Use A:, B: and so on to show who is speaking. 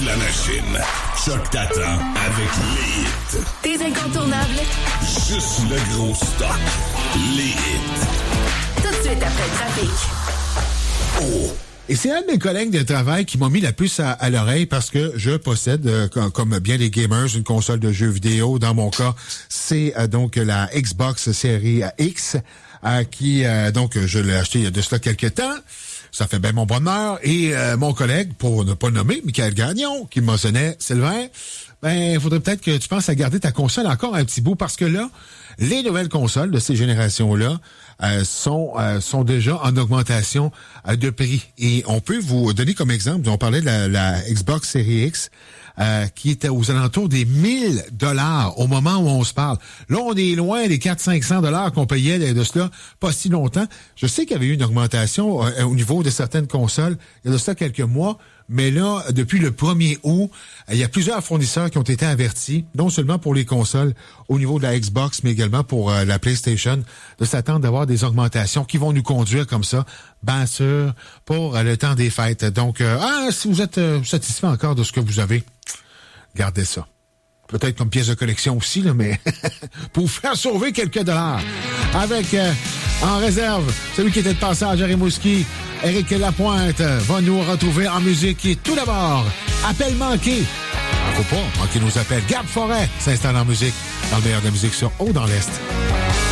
A: de la machine. Choc t'attend avec les hits.
B: Tes incontournables.
A: Juste le gros stock. Les hits.
B: Tout de suite après le trafic.
A: Oh!
C: Et c'est un de mes collègues de travail qui m'a mis la puce à l'oreille parce que je possède, comme bien les gamers, une console de jeux vidéo. Dans mon cas, c'est donc la Xbox Series X, qui, donc, je l'ai acheté il y a de cela quelques temps. Ça fait bien mon bonheur. Et mon collègue, pour ne pas le nommer, Michael Gagnon, qui me mentionnait, Sylvain, il faudrait peut-être que tu penses à garder ta console encore un petit bout parce que là, les nouvelles consoles de ces générations-là sont déjà en augmentation de prix. Et on peut vous donner comme exemple, on parlait de la Xbox Series X, qui était aux alentours des $1,000 au moment où on se parle. Là, on est loin des 400-500 qu'on payait de cela pas si longtemps. Je sais qu'il y avait eu une augmentation au niveau de certaines consoles il y a de cela quelques mois, mais là, depuis le 1er août, il y a plusieurs fournisseurs qui ont été avertis, non seulement pour les consoles au niveau de la Xbox, mais également pour la PlayStation, de s'attendre d'avoir des augmentations qui vont nous conduire comme ça, bien sûr, pour le temps des fêtes. Donc, si vous êtes satisfait encore de ce que vous avez, gardez ça. Peut-être comme pièce de collection aussi, là, mais pour vous faire sauver quelques dollars. Avec, en réserve, celui qui était de passage à Rimouski, Éric Lapointe, va nous retrouver en musique. Et tout d'abord, appel manqué. Faut pas manquer nos appels. Gab Forêt s'installe en musique, dans le meilleur de la musique sur Haut dans l'Est.